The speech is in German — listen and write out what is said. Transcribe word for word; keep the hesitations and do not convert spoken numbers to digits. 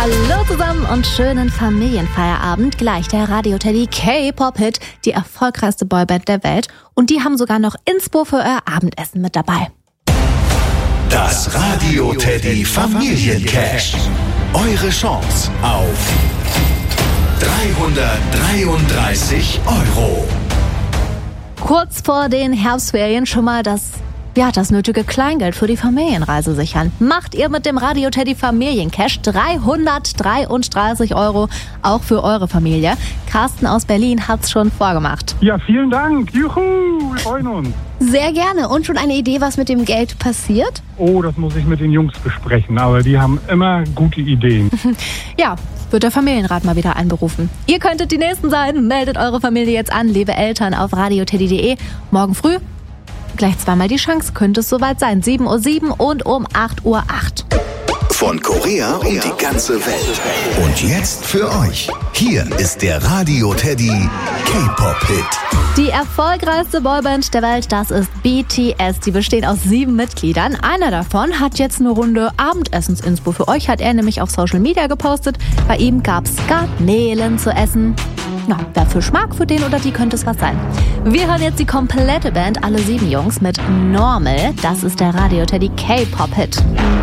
Hallo zusammen und schönen Familienfeierabend. Gleich der Radio-Teddy K-Pop-Hit, die erfolgreichste Boyband der Welt. Und die haben sogar noch Inspo für euer Abendessen mit dabei. Das Radio-Teddy Familiencash. Eure Chance auf dreihundertdreiunddreißig Euro. Kurz vor den Herbstferien schon mal das, ja, das nötige Kleingeld für die Familienreise sichern. Macht ihr mit dem Radio-Teddy Familiencash dreihundertdreiunddreißig Euro auch für eure Familie. Carsten aus Berlin hat's schon vorgemacht. Ja, vielen Dank. Juhu, wir freuen uns. Sehr gerne. Und schon eine Idee, was mit dem Geld passiert? Oh, das muss ich mit den Jungs besprechen, aber die haben immer gute Ideen. Ja, wird der Familienrat mal wieder einberufen. Ihr könntet die Nächsten sein. Meldet eure Familie jetzt an, liebe Eltern, auf radioteddy punkt de. Morgen früh gleich zweimal die Chance, könnte es soweit sein. sieben Uhr sieben und um acht Uhr acht. Von Korea um die ganze Welt. Und jetzt für euch. Hier ist der Radio-Teddy K-Pop-Hit. Die erfolgreichste Boyband der Welt, das ist B T S. Die bestehen aus sieben Mitgliedern. Einer davon hat jetzt eine Runde Abendessens-Inspo. Für euch hat er nämlich auf Social Media gepostet. Bei ihm gab's Garnelen zu essen. Na, wer Fisch mag, für den oder die könnte es was sein. Wir hören jetzt die komplette Band, alle sieben Jungs, mit Normal. Das ist der Radio-Teddy K-Pop-Hit.